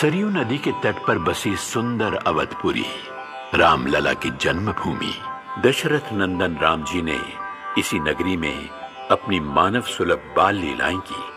सरयू नदी के तट पर बसी सुंदर अवधपुरी, रामलला की जन्मभूमि। दशरथ नंदन राम जी ने इसी नगरी में अपनी मानव सुलभ बाल लीलाएं की।